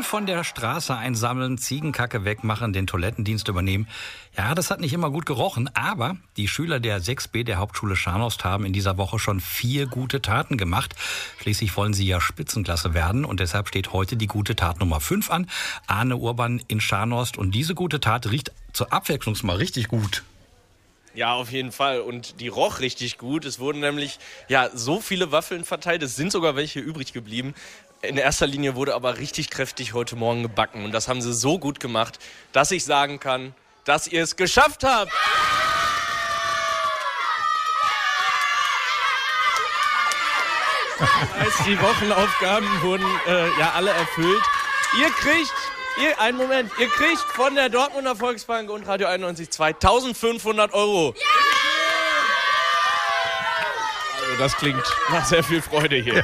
von der Straße einsammeln, Ziegenkacke wegmachen, den Toilettendienst übernehmen. Ja, das hat nicht immer gut gerochen, aber die Schüler der 6b der Hauptschule Scharnhorst haben in dieser Woche schon 4 gute Taten gemacht. Schließlich wollen sie ja Spitzenklasse werden und deshalb steht heute die gute Tat Nummer 5 an. Arne Urban in Scharnhorst, und diese gute Tat riecht zur Abwechslung mal richtig gut. Ja, auf jeden Fall. Und die roch richtig gut. Es wurden nämlich so viele Waffeln verteilt. Es sind sogar welche übrig geblieben. In erster Linie wurde aber richtig kräftig heute Morgen gebacken. Und das haben sie so gut gemacht, dass ich sagen kann, dass ihr es geschafft habt. Das heißt, die Wochenaufgaben wurden alle erfüllt. Ihr kriegt von der Dortmunder Volksbank und Radio 91.2 1.500 €. Also das klingt nach sehr viel Freude hier.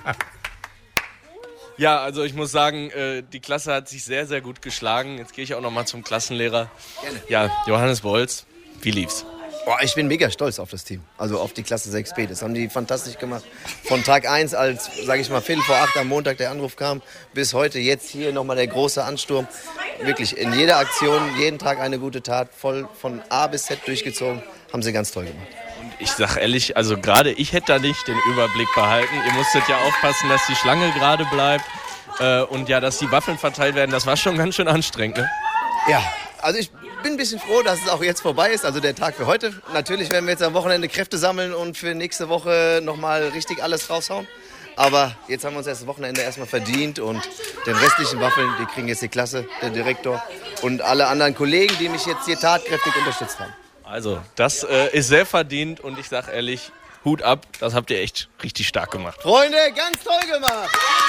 Ja, also ich muss sagen, die Klasse hat sich sehr, sehr gut geschlagen. Jetzt gehe ich auch noch mal zum Klassenlehrer. Gerne. Ja, Johannes Bolz, wie lief's? Boah, ich bin mega stolz auf das Team, also auf die Klasse 6b. Das haben die fantastisch gemacht. Von Tag 1, als, sage ich mal, 7:45 am Montag der Anruf kam, bis heute jetzt hier nochmal der große Ansturm. Wirklich in jeder Aktion, jeden Tag eine gute Tat, voll von A bis Z durchgezogen. Haben sie ganz toll gemacht. Und ich sag ehrlich, also gerade ich hätte da nicht den Überblick behalten. Ihr musstet ja aufpassen, dass die Schlange gerade bleibt und ja, dass die Waffeln verteilt werden. Das war schon ganz schön anstrengend, ne? Ja, also ich bin ein bisschen froh, dass es auch jetzt vorbei ist, also der Tag für heute. Natürlich werden wir jetzt am Wochenende Kräfte sammeln und für nächste Woche nochmal richtig alles raushauen. Aber jetzt haben wir uns das Wochenende erstmal verdient und den restlichen Waffeln, die kriegen jetzt die Klasse, der Direktor und alle anderen Kollegen, die mich jetzt hier tatkräftig unterstützt haben. Also, das ist sehr verdient und ich sag ehrlich, Hut ab, das habt ihr echt richtig stark gemacht. Freunde, ganz toll gemacht!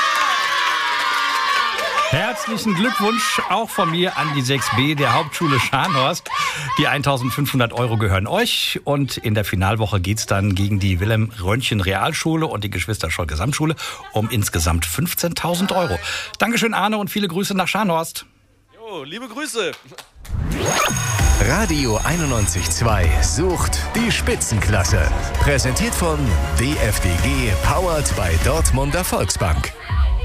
Herzlichen Glückwunsch auch von mir an die 6b der Hauptschule Scharnhorst. Die 1.500 € gehören euch und in der Finalwoche geht's dann gegen die Wilhelm-Röntgen-Realschule und die Geschwister-Scholl-Gesamtschule um insgesamt 15.000 €. Dankeschön, Arne, und viele Grüße nach Scharnhorst. Jo, liebe Grüße. Radio 91.2 sucht die Spitzenklasse. Präsentiert von DFDG, powered by Dortmunder Volksbank.